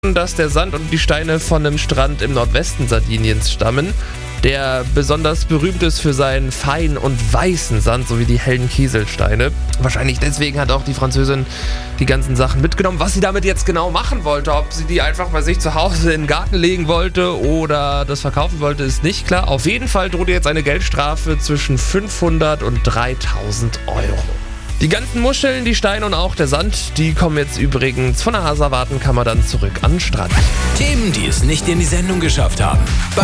dass der Sand und die Steine von einem Strand im Nordwesten Sardiniens stammen, der besonders berühmt ist für seinen feinen und weißen Sand sowie die hellen Kieselsteine. Wahrscheinlich deswegen hat auch die Französin die ganzen Sachen mitgenommen. Was sie damit jetzt genau machen wollte, ob sie die einfach bei sich zu Hause in den Garten legen wollte oder das verkaufen wollte, ist nicht klar. Auf jeden Fall droht ihr jetzt eine Geldstrafe zwischen 500 und 3000 Euro. Die ganzen Muscheln, die Steine und auch der Sand, die kommen jetzt übrigens von der Asservatenkammer dann zurück an den Strand. Themen, die es nicht in die Sendung geschafft haben.